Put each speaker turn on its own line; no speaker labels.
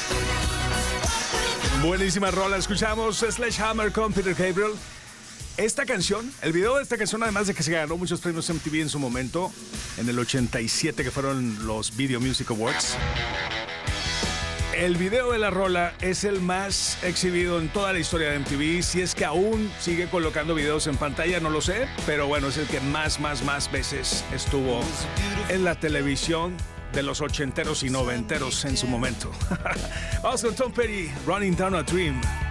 Buenísima rola, escuchamos Sledgehammer con Peter Gabriel. Esta canción, el video de esta canción, además de que se ganó muchos premios MTV en su momento, en el 87 que fueron los Video Music Awards, el video de la rola es el más exhibido en toda la historia de MTV. Si es que aún sigue colocando videos en pantalla, no lo sé, pero bueno, es el que más veces estuvo en la televisión de los ochenteros y noventeros en su momento. Vamos con Tom Petty, Running Down a Dream.